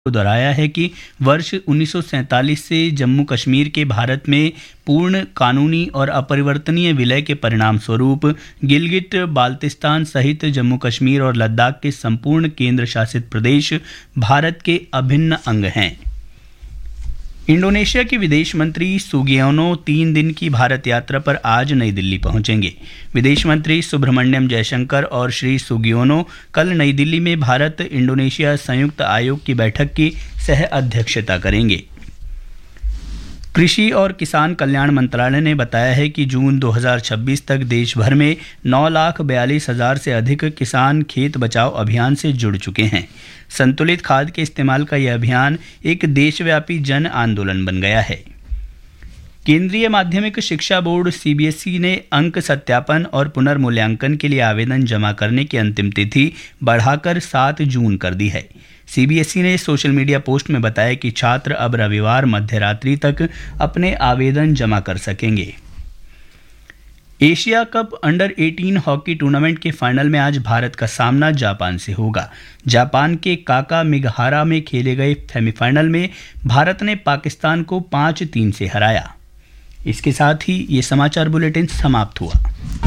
दोहराया है कि वर्ष 1947 से जम्मू कश्मीर के भारत में पूर्ण कानूनी और अपरिवर्तनीय विलय के परिणाम स्वरूप गिलगिट बाल्तिस्तान सहित जम्मू कश्मीर और लद्दाख के संपूर्ण केंद्र शासित प्रदेश भारत के अभिन्न अंग हैं। इंडोनेशिया के विदेश मंत्री सुगियोनो 3 दिन की भारत यात्रा पर आज नई दिल्ली पहुंचेंगे। विदेश मंत्री सुब्रमण्यम जयशंकर और श्री सुगियोनो कल नई दिल्ली में भारत इंडोनेशिया संयुक्त आयोग की बैठक की सह अध्यक्षता करेंगे। कृषि और किसान कल्याण मंत्रालय ने बताया है कि जून 2026 तक देश भर में 9,42,000 से अधिक किसान खेत बचाओ अभियान से जुड़ चुके हैं। संतुलित खाद के इस्तेमाल का यह अभियान एक देशव्यापी जन आंदोलन बन गया है। केंद्रीय माध्यमिक शिक्षा बोर्ड सीबीएसई ने अंक सत्यापन और पुनर्मूल्यांकन के लिए आवेदन जमा करने की अंतिम तिथि बढ़ाकर 7 जून कर दी है। सीबीएसई ने सोशल मीडिया पोस्ट में बताया कि छात्र अब रविवार मध्य रात्रि तक अपने आवेदन जमा कर सकेंगे। Asia cup under 18 hockey tournament के फाइनल में आज भारत का सामना जापान से होगा। जापान के काकामिगहारा में खेले गए सेमीफाइनल में भारत ने पाकिस्तान को 5-3 से हराया। इसके साथ ही ये समाचार बुलेटिन समाप्त हुआ।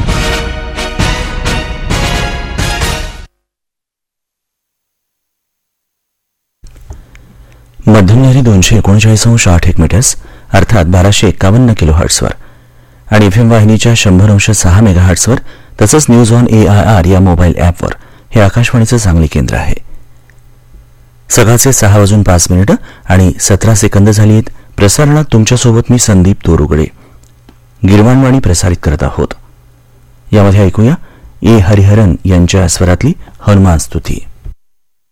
मध्यम लहरी 239.8 मीटर्स अर्थात 1251 किलोहर्ट्झवर आणि एफएम वाहिनीच्या 100.6 मेगाहर्ट्झवर तसंच न्यूज ऑन AIR या मोबाईल ॲपवर हे आकाशवाणीचं सांगली केंद्र आहे। सकाळचे 6:05 आणि 17 सेकंद झाली आहेत। प्रसारणात तुमच्यासोबत मी संदीप तोरुगडे गिरवाणवाणी प्रसारित करत आहोत। यामध्ये ऐकूया ए हरिहरन यांच्या स्वरातली हनुमान स्तुती।